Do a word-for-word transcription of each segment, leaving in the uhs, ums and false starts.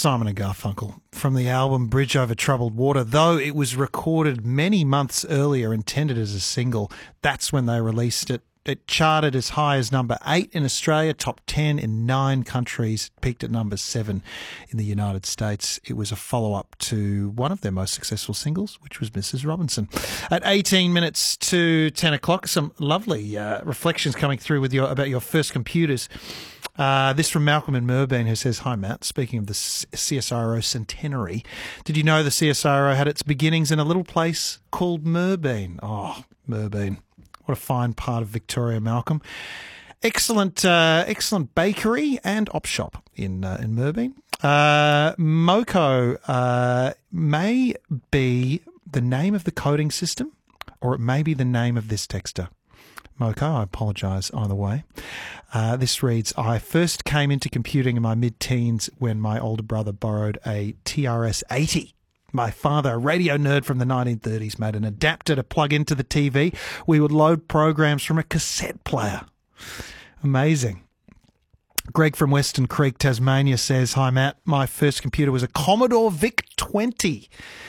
Simon and Garfunkel from the album Bridge Over Troubled Water. Though it was recorded many months earlier, intended as a single, that's when they released it. It charted as high as number eight in Australia, top ten in nine countries, peaked at number seven in the United States. It was a follow-up to one of their most successful singles, which was Missus Robinson. At eighteen minutes to ten o'clock, some lovely uh, reflections coming through with your about your first computers. Uh, this from Malcolm in Merbein, who says, "Hi Matt, speaking of the C S I R O centenary, did you know the C S I R O had its beginnings in a little place called Merbein?" Oh, Merbein. What a fine part of Victoria, Malcolm. Excellent, uh, excellent bakery and op shop in uh, in Merbein. Uh, Moco uh, may be the name of the coding system, or it may be the name of this texter. Moco, I apologise either way. Uh, this reads, "I first came into computing in my mid-teens when my older brother borrowed a T R S eighty. My father, a radio nerd from the nineteen thirties, made an adapter to plug into the T V. We would load programs from a cassette player." Amazing. Greg from Western Creek, Tasmania says, "Hi Matt, my first computer was a Commodore VIC twenty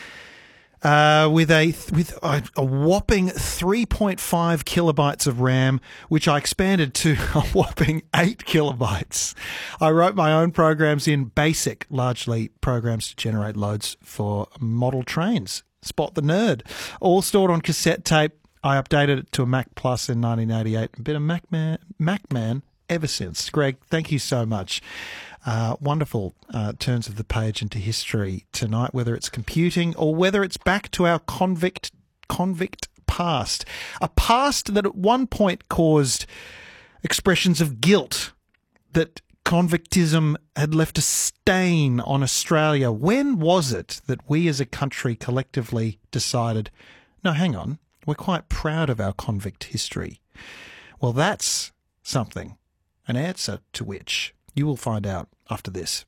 uh, with a with a, a whopping three point five kilobytes of RAM, which I expanded to a whopping eight kilobytes. I wrote my own programs in BASIC, largely programs to generate loads for model trains. Spot the nerd. All stored on cassette tape. I updated it to a Mac Plus in nineteen eighty-eight and been a Mac man, Mac man ever since." Greg, thank you so much. Uh, wonderful uh, turns of the page into history tonight, whether it's computing or whether it's back to our convict convict past. A past that at one point caused expressions of guilt that convictism had left a stain on Australia. When was it that we as a country collectively decided, no, hang on, we're quite proud of our convict history? Well, that's something, an answer to which you will find out after this.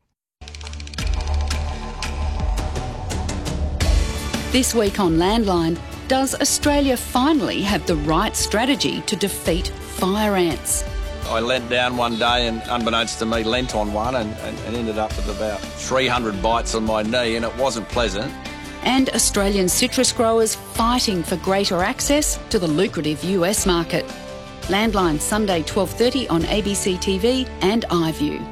This week on Landline, does Australia finally have the right strategy to defeat fire ants? I leant down one day and, unbeknownst to me, leant on one and, and, and ended up with about three hundred bites on my knee, and it wasn't pleasant. And Australian citrus growers fighting for greater access to the lucrative U S market. Landline, Sunday twelve thirty on A B C T V and iView.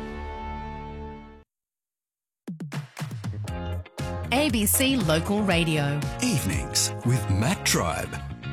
A B C Local Radio. Evenings with Matt Tribe.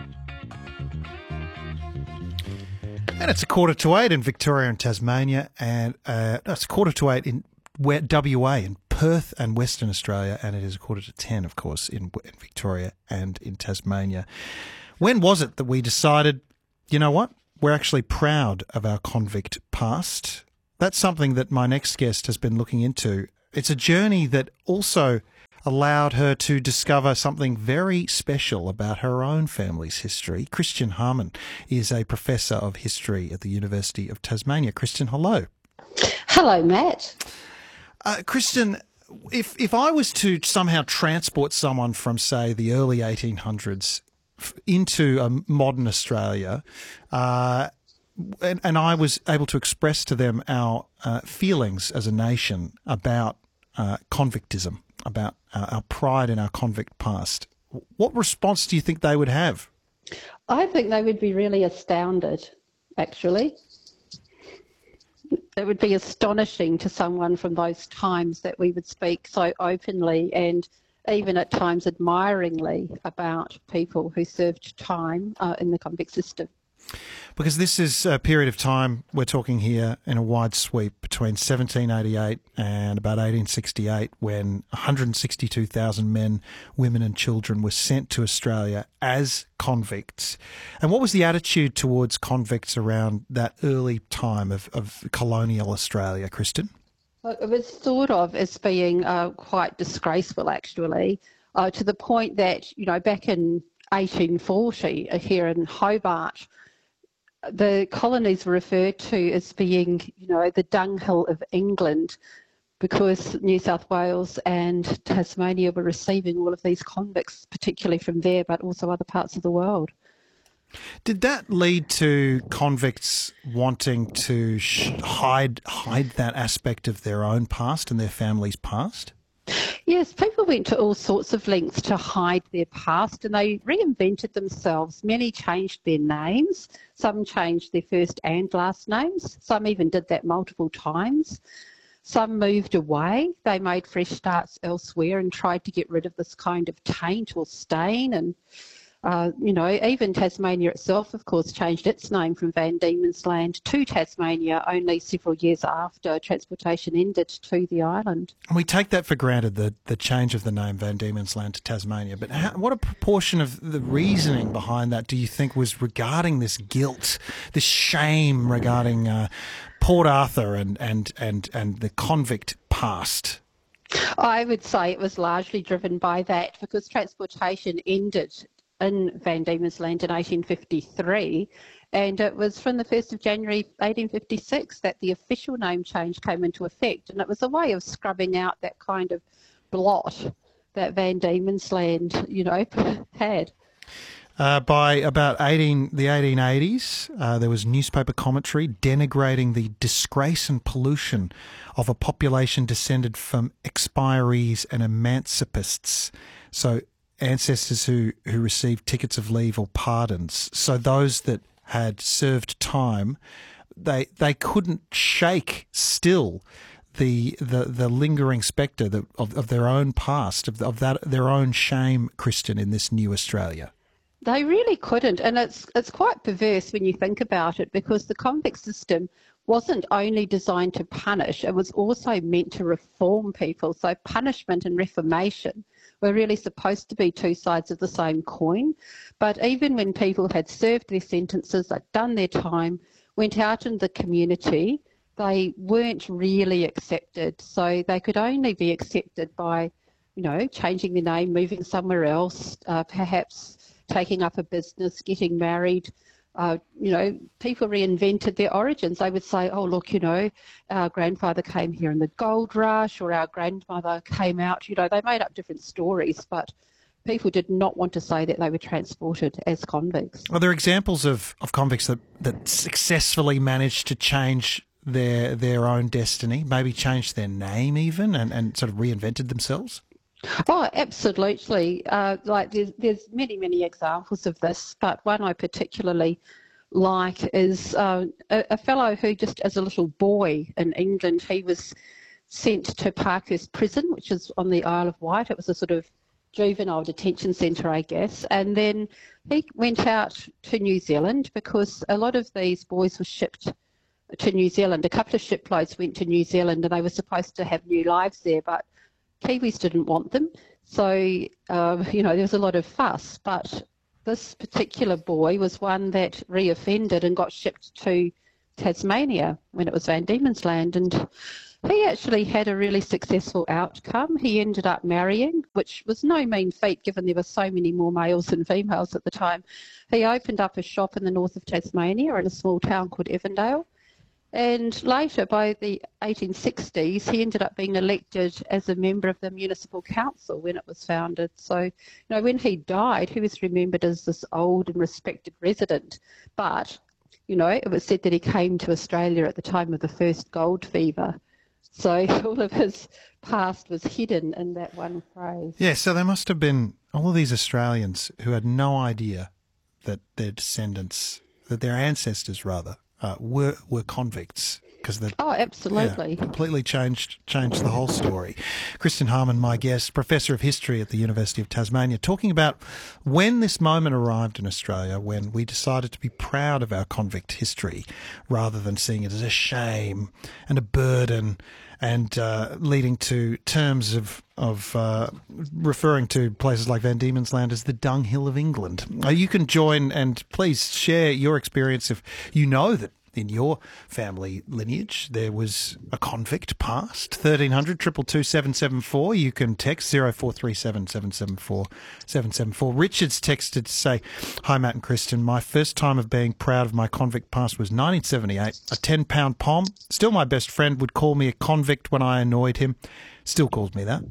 And it's a quarter to eight in Victoria and Tasmania, and uh, no, it's a quarter to eight in W A, in Perth and Western Australia, and it is a quarter to ten, of course, in, in Victoria and in Tasmania. When was it that we decided, you know what, we're actually proud of our convict past? That's something that my next guest has been looking into. It's a journey that also allowed her to discover something very special about her own family's history. Christian Harman is a professor of history at the University of Tasmania. Christian, hello. Hello, Matt. Uh, Christian, if if I was to somehow transport someone from, say, the early eighteen hundreds into a modern Australia, uh, and, and I was able to express to them our uh, feelings as a nation about uh, convictism, about uh, our pride in our convict past, what response do you think they would have? I think they would be really astounded, actually. It would be astonishing to someone from those times that we would speak so openly and even at times admiringly about people who served time uh, in the convict system. Because this is a period of time, we're talking here in a wide sweep between seventeen eighty-eight and about eighteen sixty-eight, when one hundred sixty-two thousand men, women and children were sent to Australia as convicts. And what was the attitude towards convicts around that early time of, of colonial Australia, Kristen? Well, it was thought of as being uh, quite disgraceful, actually, uh, to the point that, you know, back in eighteen forty uh, here in Hobart, the colonies were referred to as being, you know, the dunghill of England, because New South Wales and Tasmania were receiving all of these convicts, particularly from there, but also other parts of the world. Did that lead to convicts wanting to sh- hide hide that aspect of their own past and their family's past? Yes, people went to all sorts of lengths to hide their past, and they reinvented themselves. Many changed their names. Some changed their first and last names. Some even did that multiple times. Some moved away. They made fresh starts elsewhere and tried to get rid of this kind of taint or stain. And, uh, you know, even Tasmania itself, of course, changed its name from Van Diemen's Land to Tasmania only several years after transportation ended to the island. And we take that for granted, the, the change of the name Van Diemen's Land to Tasmania. But how, what a proportion of the reasoning behind that do you think was regarding this guilt, this shame regarding uh, Port Arthur and, and, and, and the convict past? I would say it was largely driven by that, because transportation ended in Van Diemen's Land in eighteen fifty-three, and it was from the first of January eighteen fifty-six that the official name change came into effect, and it was a way of scrubbing out that kind of blot that Van Diemen's Land, you know, had. Uh, by about eighteen, the eighteen eighties, uh, there was newspaper commentary denigrating the disgrace and pollution of a population descended from expirees and emancipists. So ancestors who, who received tickets of leave or pardons. So those that had served time, they they couldn't shake still the the, the lingering spectre that, of, of their own past, of, of that their own shame, Kristen, in this new Australia. They really couldn't, and it's it's quite perverse when you think about it, because the convict system wasn't only designed to punish, it was also meant to reform people. So punishment and reformation were really supposed to be two sides of the same coin. But even when people had served their sentences, they'd done their time, went out in the community, they weren't really accepted. So they could only be accepted by, you know, changing their name, moving somewhere else, uh, perhaps taking up a business, getting married. Uh, you know, people reinvented their origins. They would say, oh, look, you know, our grandfather came here in the gold rush, or our grandmother came out. You know, they made up different stories, but people did not want to say that they were transported as convicts. Are there examples of, of convicts that, that successfully managed to change their their own destiny, maybe changed their name even, and, and sort of reinvented themselves? Oh, absolutely. Uh, like there's, there's many, many examples of this, but one I particularly like is uh, a, a fellow who just as a little boy in England, he was sent to Parkhurst Prison, which is on the Isle of Wight. It was a sort of juvenile detention centre, I guess. And then he went out to New Zealand, because a lot of these boys were shipped to New Zealand. A couple of shiploads went to New Zealand and they were supposed to have new lives there, but Kiwis didn't want them, so uh, you know, there was a lot of fuss. But this particular boy was one that reoffended and got shipped to Tasmania when it was Van Diemen's Land, and he actually had a really successful outcome. He ended up marrying, which was no mean feat given there were so many more males than females at the time. He opened up a shop in the north of Tasmania in a small town called Evandale. And later, by the eighteen sixties, he ended up being elected as a member of the municipal council when it was founded. So, you know, when he died, he was remembered as this old and respected resident. But, you know, it was said that he came to Australia at the time of the first gold fever. So all of his past was hidden in that one phrase. Yeah, so there must have been all of these Australians who had no idea that their descendants, that their ancestors rather, Uh, were were convicts, because they oh absolutely yeah, completely changed changed the whole story. Kristen Harman, my guest, Professor of History at the University of Tasmania, talking about when this moment arrived in Australia, when we decided to be proud of our convict history rather than seeing it as a shame and a burden, and uh, leading to terms of of uh, referring to places like Van Diemen's Land as the dunghill of England. Uh, you can join and please share your experience if you know that in your family lineage there was a convict past. thirteen hundred, two two two, seven seven four. You can text zero four three seven, seven seven four, seven seven four. Richard's texted to say, hi Matt and Kristen, my first time of being proud of my convict past was nineteen seventy-eight. A ten pound pom. Still my best friend would call me a convict when I annoyed him. Still calls me that.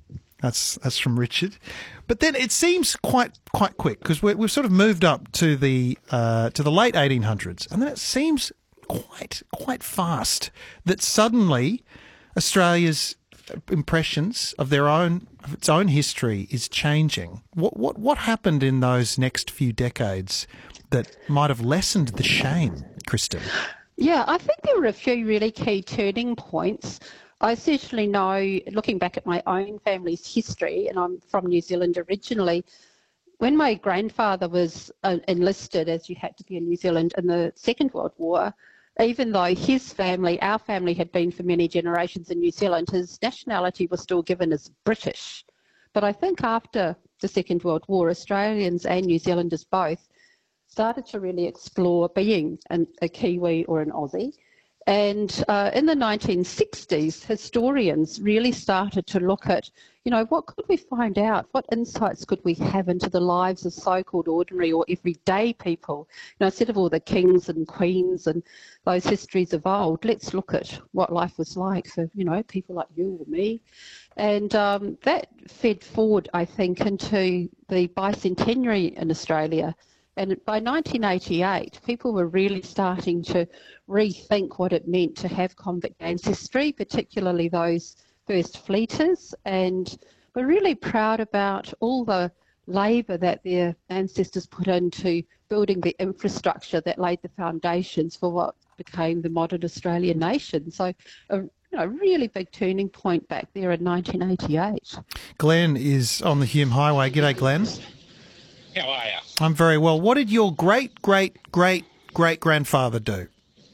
That's that's from Richard. But then it seems quite quite quick because we've sort of moved up to the uh, to the late eighteen hundreds, and then it seems quite quite fast that suddenly Australia's impressions of their own of its own history is changing. What what what happened in those next few decades that might have lessened the shame, Kristen? Yeah, I think there were a few really key turning points. I certainly know, looking back at my own family's history, and I'm from New Zealand originally, when my grandfather was uh, enlisted, as you had to be in New Zealand, in the Second World War, even though his family, our family, had been for many generations in New Zealand, his nationality was still given as British. But I think after the Second World War, Australians and New Zealanders both started to really explore being an, a Kiwi or an Aussie. And uh, in the nineteen sixties, historians really started to look at, you know, what could we find out? What insights could we have into the lives of so-called ordinary or everyday people? You know, instead of all the kings and queens and those histories of old, let's look at what life was like for, you know, people like you or me. And um, that fed forward, I think, into the bicentenary in Australia. And by nineteen eighty-eight, people were really starting to rethink what it meant to have convict ancestry, particularly those first fleeters. And we're really proud about all the labour that their ancestors put into building the infrastructure that laid the foundations for what became the modern Australian nation. So a you know, really big turning point back there in nineteen eighty-eight. Glenn is on the Hume Highway. G'day, Glenn. How are you? I'm very well. What did your great, great, great, great grandfather do?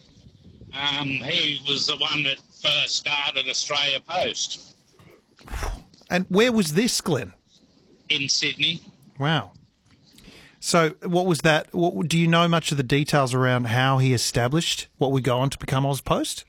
Um, he was the one that first started Australia Post. And where was this, Glenn? In Sydney. Wow. So what was that? What, do you know much of the details around how he established what would go on to become AusPost?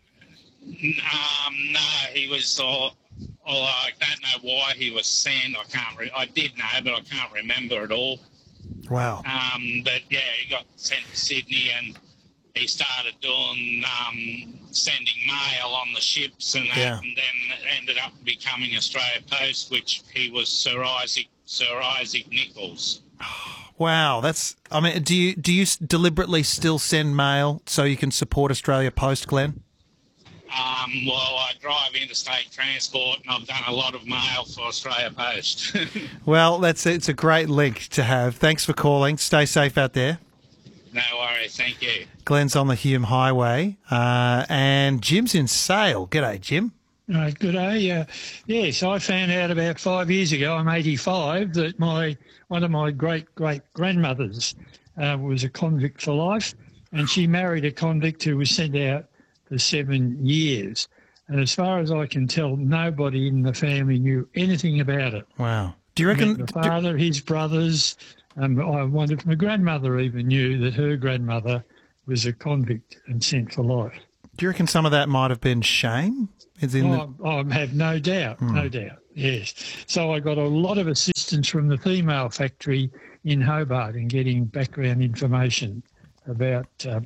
Um, no, he was, uh, although I don't know why he was sent. I can't. Re- I did know, but I can't remember it all. Wow. Um, but yeah, he got sent to Sydney and he started doing um, sending mail on the ships and that, Yeah. and then it ended up becoming Australia Post, which he was Sir Isaac Sir Isaac Nichols. Wow, that's. I mean, do you do you deliberately still send mail so you can support Australia Post, Glenn? Um, well, I drive interstate transport and I've done a lot of mail for Australia Post. Well, that's it's a great link to have. Thanks for calling. Stay safe out there. No worries, thank you. Glenn's on the Hume Highway, uh, and Jim's in Sale. G'day, Jim. Right, good day. Uh, yes, I found out about five years ago, I'm eighty-five, that my one of my great-great-grandmothers uh, was a convict for life, and she married a convict who was sent out for seven years. And as far as I can tell, nobody in the family knew anything about it. Wow. Do you reckon... The father, his brothers, um, I wonder if my grandmother even knew that her grandmother was a convict and sent for life. Do you reckon some of that might have been shame? Is in Oh, I have no doubt, Hmm. no doubt, yes. So I got a lot of assistance from the female factory in Hobart in getting background information about uh,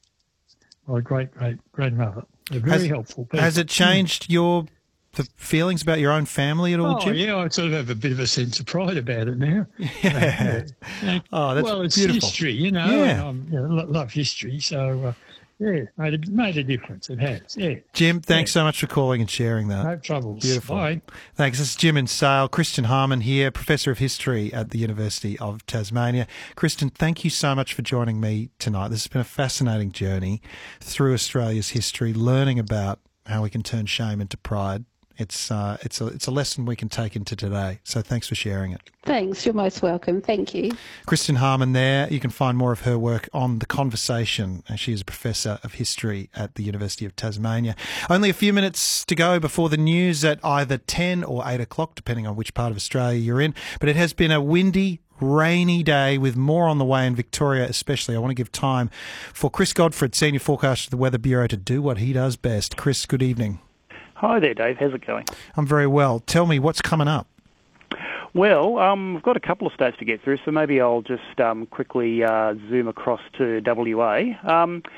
my great-great-grandmother. They're very has, helpful people. Has it changed your the feelings about your own family at all, Oh, Jim? yeah, I sort of have a bit of a sense of pride about it now. Yeah. Uh, Oh, that's well, it's beautiful. history, you know. Yeah. And I you know, lo- love history, so, uh, yeah, made a, made a difference. It has, yeah. Jim, thanks so much for calling and sharing that. No troubles. Beautiful. Bye. Thanks. This is Jim in Sale. Kristen Harmon here, Professor of History at the University of Tasmania. Kristen, thank you so much for joining me tonight. This has been a fascinating journey through Australia's history, learning about how we can turn shame into pride. It's uh, it's a it's a lesson we can take into today. So thanks for sharing it. Thanks, you're most welcome. Thank you. Kristen Harmon there. You can find more of her work on The Conversation. She is a Professor of History at the University of Tasmania. Only a few minutes to go before the news at either ten or eight o'clock, depending on which part of Australia you're in. But it has been a windy, rainy day with more on the way in Victoria especially. I want to give time for Chris Godfrey, Senior Forecaster of the Weather Bureau, to do what he does best. Chris, good evening. Hi there, Dave. How's it going? I'm very well. Tell me, what's coming up? Well, um, I've got a couple of states to get through, so maybe I'll just um, quickly uh, zoom across to W A. Um,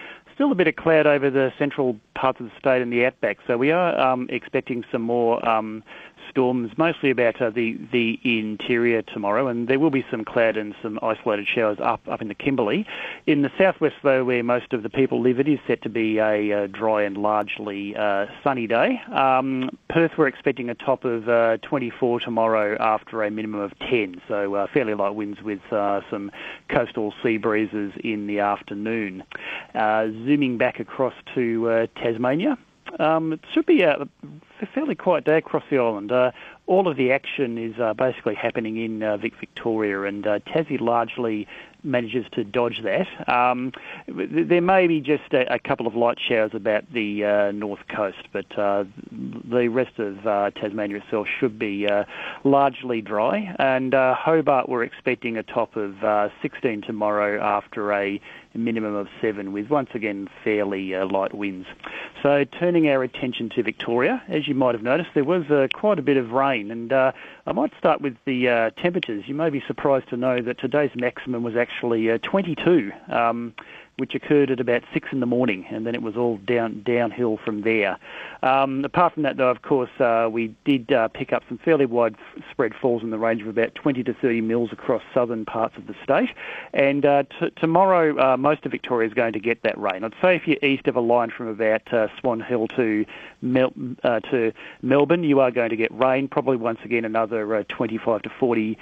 still a bit of cloud over the central parts of the state and the outback, so we are um, expecting some more um, storms, mostly about uh, the the interior tomorrow, and there will be some cloud and some isolated showers up up in the Kimberley. In the southwest, though, where most of the people live, it is set to be a uh, dry and largely uh, sunny day. Um, Perth, we're expecting a top of uh, twenty-four tomorrow after a minimum of ten, so uh, fairly light winds with uh, some coastal sea breezes in the afternoon. Uh, zooming back across to uh, Tasmania. Um, it should be a fairly quiet day across the island. Uh, all of the action is uh, basically happening in uh, Vic Victoria, and uh, Tassie largely manages to dodge that. Um, there may be just a, a couple of light showers about the uh, north coast, but uh, the rest of uh, Tasmania itself should be uh, largely dry. And uh, Hobart, we're expecting a top of uh, sixteen tomorrow after a minimum of seven, with once again fairly uh, light winds. So turning our attention to Victoria, as you might have noticed, there was uh, quite a bit of rain, and uh, I might start with the uh, temperatures. You may be surprised to know that today's maximum was actually uh, twenty-two, um, which occurred at about six in the morning, and then it was all down downhill from there. Um, apart from that, though, of course, uh, we did uh, pick up some fairly widespread falls in the range of about twenty to thirty mils across southern parts of the state, and uh, t- tomorrow uh, most of Victoria is going to get that rain. I'd say if you're east of a line from about uh, Swan Hill to Mel- uh, to Melbourne, you are going to get rain, probably once again another uh, twenty-five to forty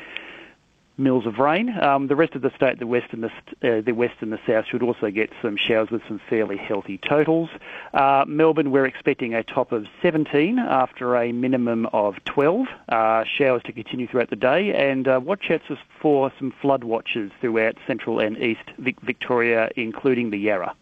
mils of rain. Um, the rest of the state, the west and the, uh, the west and the south, should also get some showers with some fairly healthy totals. Uh, Melbourne, we're expecting a top of seventeen after a minimum of twelve. Uh, showers to continue throughout the day, and uh, watch out for some flood watches throughout central and east Vic- Victoria, including the Yarra.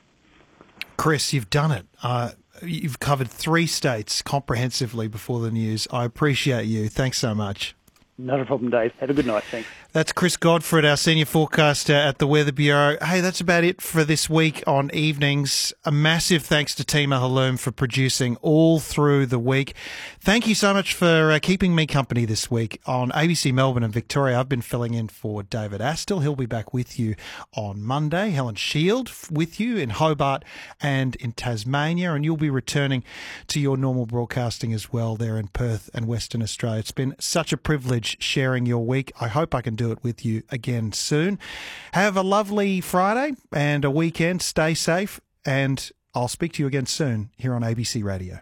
Chris, you've done it. Uh, you've covered three states comprehensively before the news. I appreciate you. Thanks so much. Not a problem, Dave. Have a good night. Thanks. That's Chris Godfrey, our senior forecaster at the Weather Bureau. Hey, that's about it for this week on Evenings. A massive thanks to Tima Halloum for producing all through the week. Thank you so much for uh, keeping me company this week on A B C Melbourne and Victoria. I've been filling in for David Astle. He'll be back with you on Monday. Helen Shield with you in Hobart and in Tasmania, and you'll be returning to your normal broadcasting as well there in Perth and Western Australia. It's been such a privilege sharing your week. I hope I can do it with you again soon. Have a lovely Friday and a weekend. Stay safe, and I'll speak to you again soon here on A B C Radio.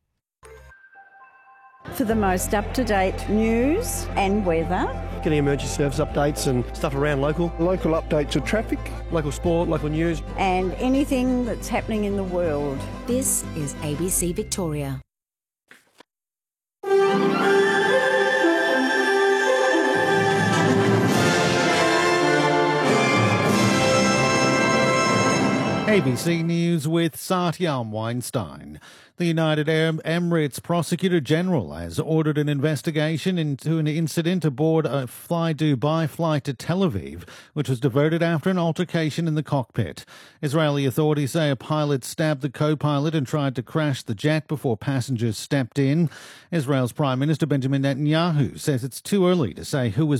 For the most up-to-date news and weather. Getting emergency service updates and stuff around local. Local updates of traffic, local sport, local news. And anything that's happening in the world. This is A B C Victoria. A B C News with Satyam Weinstein. The United Arab Emirates Prosecutor General has ordered an investigation into an incident aboard a Fly Dubai flight to Tel Aviv, which was diverted after an altercation in the cockpit. Israeli authorities say a pilot stabbed the co-pilot and tried to crash the jet before passengers stepped in. Israel's Prime Minister Benjamin Netanyahu says it's too early to say who was